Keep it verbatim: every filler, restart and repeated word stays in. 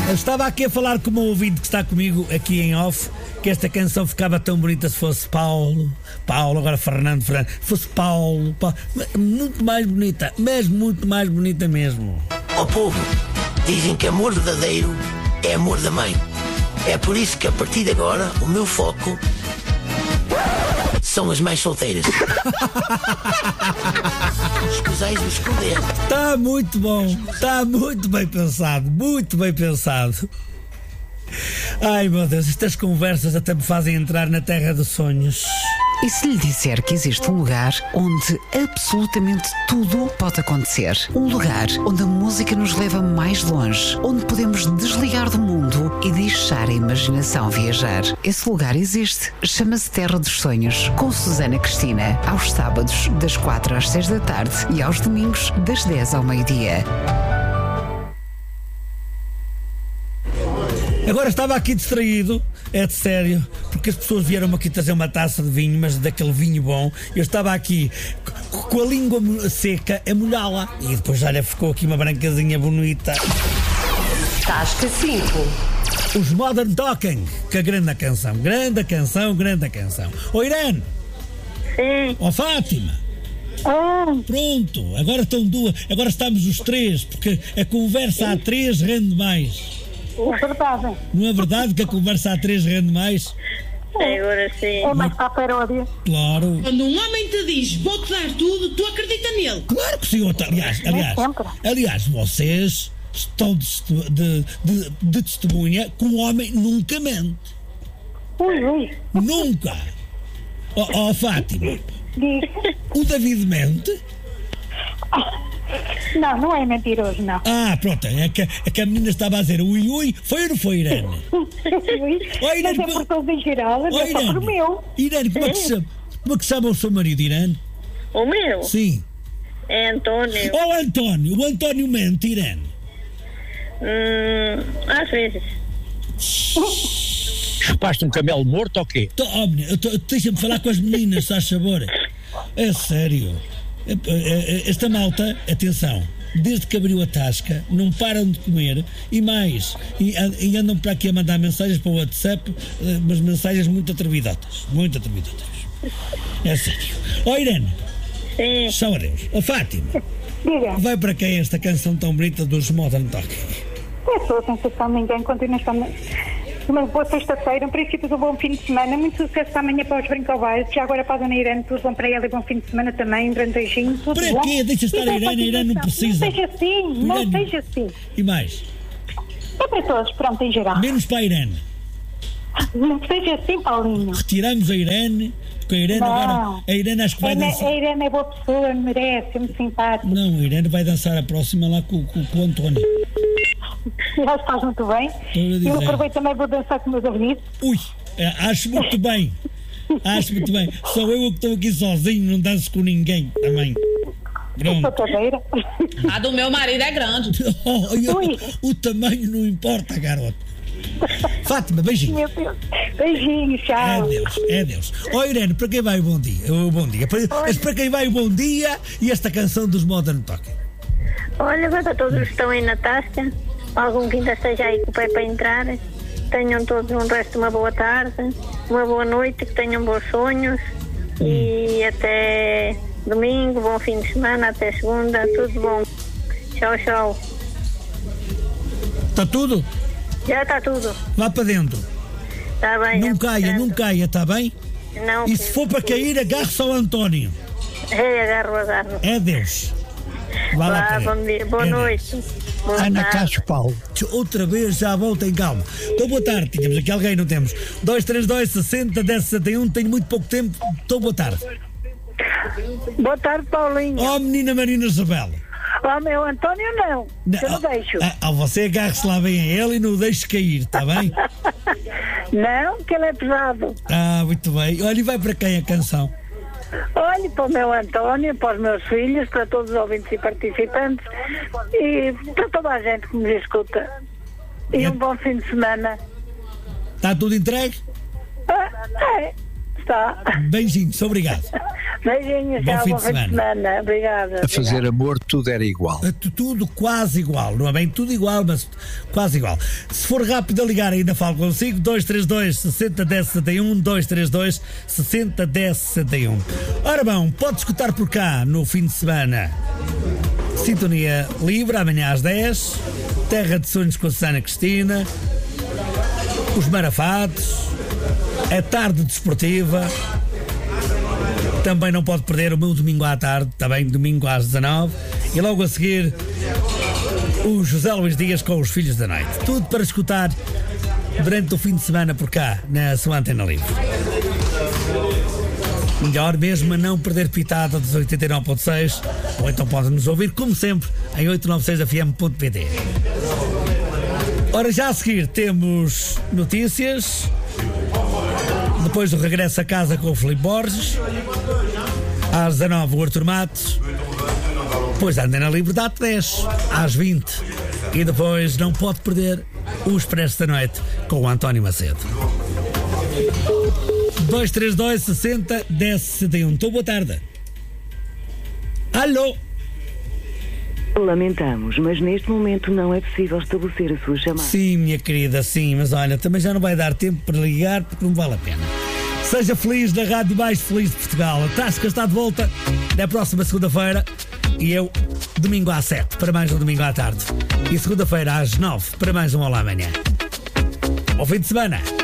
Eu estava aqui a falar com o meu ouvinte que está comigo aqui em off, que esta canção ficava tão bonita se fosse Paulo, Paulo, agora Fernando, Fernando, fosse Paulo, Paulo, muito mais bonita, mas muito mais bonita mesmo. Ó povo, dizem que amor verdadeiro é amor da mãe. É por isso que a partir de agora o meu foco são as mães solteiras. Escusais do esconder. Está muito bom, está muito bem pensado, muito bem pensado. Ai meu Deus, estas conversas até me fazem entrar na terra dos sonhos. E se lhe disser que existe um lugar onde absolutamente tudo pode acontecer? Um lugar onde a música nos leva mais longe, onde podemos desligar do mundo e deixar a imaginação viajar. Esse lugar existe. Chama-se Terra dos Sonhos, com Susana Cristina, aos sábados das quatro às seis da tarde e aos domingos das dez ao meio-dia. Agora estava aqui distraído, é de sério, porque as pessoas vieram aqui trazer uma taça de vinho, mas daquele vinho bom. Eu estava aqui com a língua seca a molhá-la e depois já lhe ficou aqui uma brancazinha bonita. Tasca cinco. Os Modern Talking, que grande canção, grande canção, grande canção. Ô Irene! Sim. Ó Fátima! Oh. Pronto, agora estão duas, agora estamos os três, porque a conversa a três rende mais. É verdade. Não é verdade que a conversa a três rende mais? Agora sim. É mais para a paródia. Claro. Quando um homem te diz vou-te dar tudo, tu acredita nele? Claro que sim, outra. Aliás, aliás, aliás, vocês estão de, de, de, de testemunha que um homem nunca mente. Ui, ui. Nunca. Ó oh, oh, Fátima, Diz. o David mente? Não, não é mentiroso, não. Ah, pronto, é que, é que a menina estava a dizer ui, ui, foi ou não foi, Irene? Ui, oh, Irene, mas é por todos em geral, não é só por meu. Irene, como é, que se chama, como é que se chama o seu marido, Irene? O meu? Sim. É António. Oh, António, o António mente, Irene? Hum, às vezes. Chupaste um camelo morto ou quê? Tô, oh, menina, deixa-me falar com as meninas, faz favor. É sério. Esta malta, atenção, desde que abriu a tasca, não param de comer e mais, e, e andam para aqui a mandar mensagens para o WhatsApp, mas mensagens muito atrevidotas, muito atrevidotas. É sério. Ó oh, Irene, sim. Só adeus. Ó oh, Fátima, diga. Vai para quem esta canção tão bonita dos Modern Talking? Eu sou a sensação de ninguém, continua estando... Uma boa sexta-feira, um princípio de um bom fim de semana, muito sucesso amanhã para os Brincovais, já agora para a Dona Irene, tudo bom para ela e bom fim de semana também, um grande beijinho, tudo para bom. Para quê? Deixa estar a Irene, a Irene não precisa. Não seja assim, não Irene. seja assim. E mais? É para todos, pronto, em geral. Menos para a Irene. Não seja assim, Paulinho. Retiramos a Irene, porque a Irene não. agora, a Irene acho que vai a dançar. A Irene é boa pessoa, merece, é muito simpática. Não, a Irene vai dançar a próxima lá com, com, com o António. Já estás muito bem. Eu aproveito também, vou dançar com meus amigos. Ui, acho muito bem. Acho muito bem. Sou eu que estou aqui sozinho, não danço com ninguém também. Pronto. A do meu marido é grande. Oh, eu, o tamanho não importa, garoto. Fátima, beijinho. Meu Deus. Beijinho, tchau. É Deus, é Deus. Ó oh, Irene, para quem vai o bom dia? O bom dia. Para, para quem vai o bom dia e esta canção dos Modern Talking? Olha, para todos que estão aí na tasca, algum que ainda esteja aí com o pé para entrar, tenham todos um resto de uma boa tarde, uma boa noite, que tenham bons sonhos hum. e até domingo, bom fim de semana, até segunda, tudo bom. Tchau, tchau. Está tudo? Já está tudo. Vá para dentro. Está bem. Não caia, portanto. não caia, está bem? Não. E se for para cair, agarre-se ao António. É, agarro, agarro. É Deus. Vá lá, bom dia, boa é noite. Boa Ana Castro Paulo. Outra vez, já volta em calma. Então, boa tarde. Tínhamos aqui alguém, não temos? dois três dois, sessenta, dez, sessenta e um. Tenho muito pouco tempo. Então, boa tarde. Boa tarde, Paulinho. Oh, menina Marina Isabela. Oh, meu António, não. não eu não deixo. Ah, ah, você agarre-se lá bem a ele e não o deixe cair, está bem? Não, que ele é pesado. Ah, muito bem. Olha, e vai para quem a canção? Olhe para o meu António, para os meus filhos, para todos os ouvintes e participantes e para toda a gente que me escuta. E é. um bom fim de semana. Está tudo entregue? Ah, é. está. Beijinhos, obrigado. Beijinhos, Bom tchau, fim bom de fim de semana. semana. Obrigada. A fazer amor tudo era igual. É tu- Tudo quase igual, não é bem tudo igual, mas quase igual. Se for rápido a ligar, ainda falo consigo. dois três dois, sessenta, dez, sessenta e um. dois três dois, sessenta, dez, sessenta e um. Ora bom, pode escutar por cá no fim de semana. Sintonia Livre, amanhã às dez. Terra de Sonhos com a Susana Cristina. Os Marafatos. A Tarde Desportiva. Também não pode perder o meu domingo à tarde, também domingo às dezanove. E logo a seguir, o José Luís Dias com os Filhos da Noite. Tudo para escutar durante o fim de semana por cá, na sua Antena Livre. Melhor mesmo a não perder pitada dos oitenta e nove ponto seis, ou então pode nos ouvir, como sempre, em oitocentos e noventa e seis F M ponto P T. Ora, já a seguir temos notícias. Depois do regresso a casa com o Filipe Borges. Às dezanove, o Artur Matos. Depois a Antena Livre dá dez, às vinte. E depois não pode perder o Expresso da Noite com o António Macedo. dois três dois, sessenta, dez, sessenta e um. Então, boa tarde. Alô? Lamentamos, mas neste momento não é possível estabelecer a sua chamada. Sim, minha querida, sim, mas olha, também já não vai dar tempo para ligar porque não vale a pena. Seja feliz na rádio mais feliz de Portugal. A Tasca está de volta na próxima segunda-feira e eu, domingo às sete, para mais um domingo à tarde. E segunda-feira às nove, para mais um Olá Amanhã. Bom fim de semana.